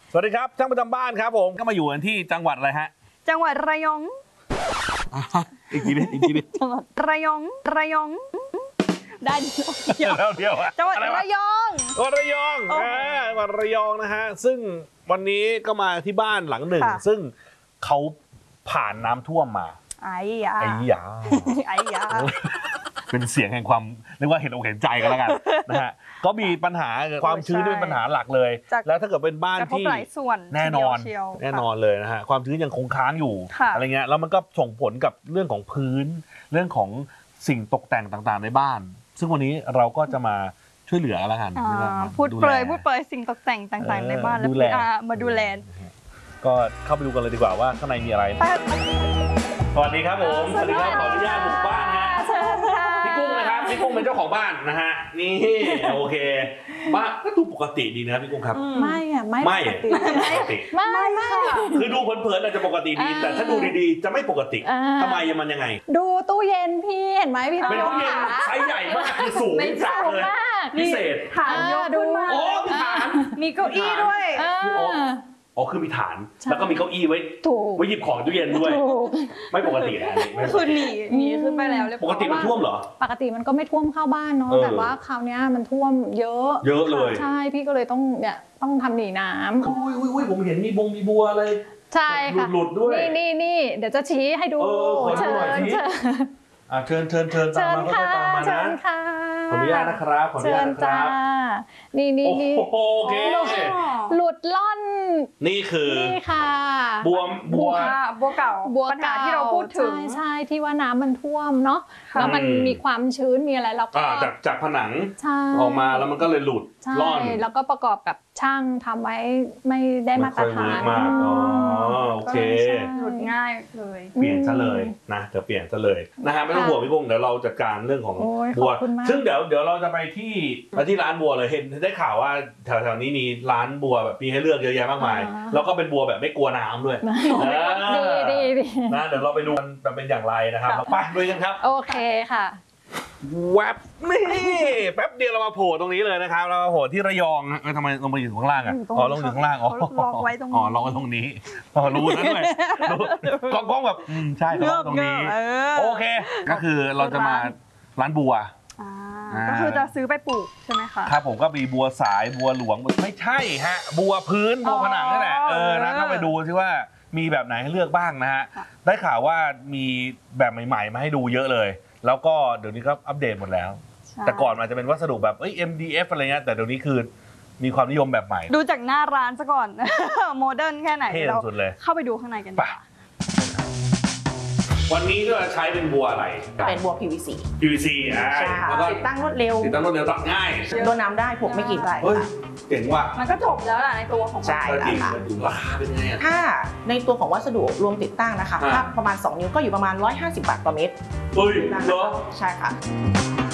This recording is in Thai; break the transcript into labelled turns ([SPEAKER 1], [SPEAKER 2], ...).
[SPEAKER 1] สวัสดีครับช่างประจำบ้านครับผมก็มาอยู่กันที่จังหวัดอะไรฮะ
[SPEAKER 2] จังหวัดระยอง
[SPEAKER 1] อีกทีดิ
[SPEAKER 2] จังหวัดระยองได้
[SPEAKER 1] เดียว
[SPEAKER 2] จังหวัดระยอง
[SPEAKER 1] ระยองจังหวัดระยองนะฮะซึ่งวันนี้ก็มาที่บ้านหลังหนึ่งซึ่งเขาผ่านน้ำท่วมมา
[SPEAKER 2] ไอ้ยา
[SPEAKER 1] เป็นเสียงแห่งความเรียกว่าเห็นอกเห็นใจกันแล้วกันนะฮะก็มีปัญหาความชื้นเป็นปัญหาหลักเลยแล้วถ้าเกิดเป็นบ้านที่แน่นอนเลยนะฮะความชื้นยังคงค้างอยู่อะไรเงี้ยแล้วมันก็ส่งผลกับเรื่องของพื้นเรื่องของสิ่งตกแต่งต่างๆในบ้านซึ่งวันนี้เราก็จะมาช่วยเหลือแล้วกัน
[SPEAKER 2] พูดเปรยสิ่งตกแต่งต่างๆในบ้านแล้วมาดูแล
[SPEAKER 1] ก็เข้าไปดูกันเลยดีกว่าว่าข้างในมีอะไรสวัสดีครับผมสวัสดีครับขออนุญาตบุกบ้านฮะพี่กุ้งนะครับพี่กุ้งเป็นเจ้าของบ้านนะฮะนี่โอเคบ้านก็ดูปกติดีนะพี่กุ้งครับ
[SPEAKER 3] ไม่ปกติ
[SPEAKER 1] คือดูเพลินๆอาจจะปกติดีแต่ถ้าดูดีๆจะไม่ปกติทำไมมันยังไง
[SPEAKER 3] ดูตู้เย็นพี่เห็นไหมพี่
[SPEAKER 1] เป็นตู้เย็นไซส์ใหญ่มากคือสูงจัดเลยพิเศษ
[SPEAKER 2] ฐานยกขึ้นมา
[SPEAKER 1] มีฐาน
[SPEAKER 2] มีเก้าอี้ด้วย
[SPEAKER 1] คือมีฐานแล้วก็มีเก้าอี้ไว้หยิบของตู้เย็นด้วยไม่ปกตินะ
[SPEAKER 2] คือหนีขึ้นไปแล้ว
[SPEAKER 1] ปกติมันท่วมเหรอ
[SPEAKER 3] ปกติมันก็ไม่ท่วมเข้าบ้านเนาะแต่ว่าคราวนี้มันท่วมเยอะ
[SPEAKER 1] เลย
[SPEAKER 3] ใช่พี่ก็เลยต้องทำหนีน้ำ
[SPEAKER 1] อุ้ยผมเห็นมีบัวเลย
[SPEAKER 3] ใช่ค่ะ
[SPEAKER 1] หลุดด้วย
[SPEAKER 3] นี่เดี๋ยวจะชี้ให้ดู
[SPEAKER 1] เชิญตามมาตามมานะขออนุญาตนะครับ
[SPEAKER 3] เชิญจ้านี่
[SPEAKER 1] โอเค
[SPEAKER 3] หลุดล่อน
[SPEAKER 1] นี่คือ
[SPEAKER 3] นี่ค่ะ
[SPEAKER 1] บัว
[SPEAKER 2] เก่าปัญหาที่เราพูดถึง
[SPEAKER 3] ใช่ที่ว่าน้ำมันท่วมเนาะแล้วมันมีความชื้นมีอะไรแล้วก็
[SPEAKER 1] จากผนังออกมาแล้วมันก็เลยหลุดล่อน
[SPEAKER 3] แล้วก็ประกอบกับช่างทำไว้ไม่ได้มาตรฐาน
[SPEAKER 1] โอเค
[SPEAKER 2] หลุดง่ายเลย
[SPEAKER 1] เปลี่ยนซะเลยนะจะเปลี่ยนซะเลยนะฮะไม่ต้องห่วงพี่กุ้งเดี๋ยวเราจัดการเรื่องของบัวซึ่งเดี๋ยวเราจะไปที่ร้านบัวเลยเห็นได้ข่าวว่าแถวๆนี้มีร้านบัวแบบมีให้เลือกเยอะแยะมากมายแล้วก็เป็นบัวแบบไม่กลัวน้ำด้วย
[SPEAKER 3] ดี
[SPEAKER 1] นะเดี๋ยวเราไปดูมันเป็นอย่างไรนะครับไปด้วยกันครับ
[SPEAKER 3] โอเคค่ะ
[SPEAKER 1] แวบนี่แป๊บเดียวเรามาโผล่ตรงนี้เลยนะครับเรามาโผล่ที่ระยองทำไมลงมาอยู่ข้างล่างอ่ะลงอยู่ข้างล่าง
[SPEAKER 2] ลองไว้ตรงนี้
[SPEAKER 1] ลองไว้ตรงนี้รู้นั่นเลยกล้องแบบใช่ตรงนี้โอเคก็คือเราจะมาร้านบัว
[SPEAKER 2] ก็คือจะซื้อไปปลูกใช่ไหมคะ
[SPEAKER 1] ครับผมก็มีบัวสายบัวหลวงไม่ใช่ฮะบัวพื้นบัวผนังนี่แหละนะเข้าไปดูซิว่ามีแบบไหนให้เลือกบ้างนะฮะได้ข่าวว่ามีแบบใหม่ๆมาให้ดูเยอะเลยแล้วก็เดี๋ยวนี้ก็อัปเดตหมดแล้วแต่ก่อนมันจะเป็นวัสดุแบบMDF อะไรเงี้ยแต่เดี๋ยวนี้คือมีความนิยมแบบใหม่
[SPEAKER 2] ดูจากหน้าร้านซะก่อนโมเดิร์นแค่ไหนเราเข้าไปดูข้างในกันดีกว่า
[SPEAKER 1] วันนี้ก็ใช้เป็นบัวอะไร
[SPEAKER 4] เป็นบัว PVC
[SPEAKER 1] แล้วก็
[SPEAKER 4] ติดตั้งรวดเร็ว
[SPEAKER 1] ตัดง่าย
[SPEAKER 4] โดนน้ำได้ผมไม่กินอะไร
[SPEAKER 1] เจ๋งว่ะ
[SPEAKER 2] มันก็จบแล้วล่ะในตัวของ
[SPEAKER 4] ใช่ค่ะ
[SPEAKER 1] ราคาเป็นไง
[SPEAKER 4] ถ้าในตัวของวัสดุรวมติดตั้งนะคะถ้าประมาณ2 นิ้วก็อยู่ประมาณ150 บาทต่อเมตร
[SPEAKER 1] เหรอ
[SPEAKER 4] ใช่ค่ะ